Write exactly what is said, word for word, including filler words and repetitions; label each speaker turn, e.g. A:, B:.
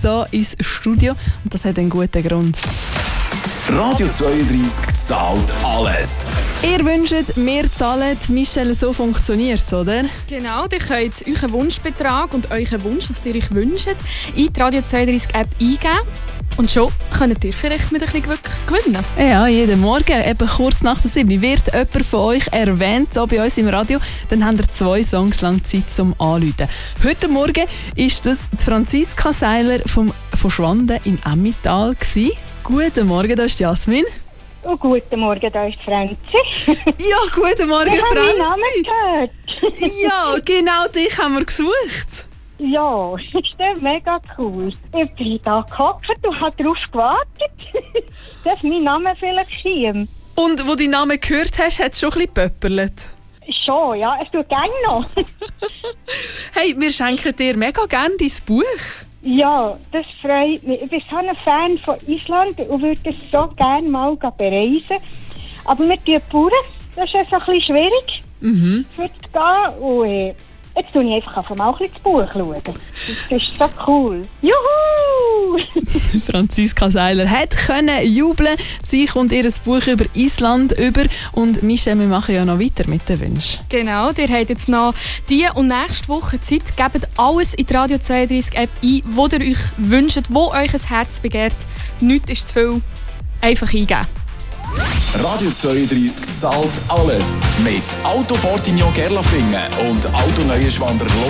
A: hier ins Studio und das hat einen guten Grund.
B: Radio zweiunddreissig zahlt alles.
A: Ihr wünscht, wir zahlen. Michelle, so funktioniert es, oder?
C: Genau, ihr könnt euren Wunschbetrag und euren Wunsch, was ihr euch wünscht, in die Radio zweiunddreissig App eingeben. Und schon könnt ihr vielleicht mit ein bisschen Glück gewinnen.
A: Ja, jeden Morgen, eben kurz nach der sieben, wird jemand von euch erwähnt, so bei uns im Radio. Dann habt ihr zwei Songs lang Zeit zum Anrufen. Heute Morgen war das die Franziska Seiler vom, von Schwanden im Emmental. Guten Morgen, da ist Jasmin.
D: Oh, guten Morgen, da ist Franzi.
A: Ja, guten Morgen,
D: ich
A: Franzi.
D: Ich habe meinen Namen gehört.
A: Ja, genau dich haben wir gesucht.
D: Ja, das ist mega cool. Ich bin da gehockt und habe darauf gewartet, dass mein Name vielleicht kommt.
A: Und wo du deinen Namen gehört hast, hat es schon ein bisschen gepöppelt?
D: Schon, ja, es tut gerne noch.
A: Hey, wir schenken dir mega gerne dein Buch.
D: Ja, das freut mich. Ich bin so ein Fan von Island und würde es so gerne mal bereisen. Aber mit den Bauern, das ist es ein bisschen schwierig,
A: mhm.
D: für zu gehen. Und äh, jetzt schaue ich einfach mal ein bisschen das Buch. Schauen. Das ist so cool. Juhu!
A: Franziska Seiler hat können jubeln. Sie kommt ihr Buch über Island über. Und Michelle, wir machen ja noch weiter mit den Wünschen.
C: Genau, ihr habt jetzt noch die und nächste Woche Zeit. Gebt alles in die Radio zweiunddreissig App ein, wo ihr euch wünscht, wo euch ein Herz begehrt. Nichts ist zu viel. Einfach eingeben.
B: Radio zweiunddreissig zahlt alles. Mit Auto Portignon Gerlafingen und Auto Neuenschwander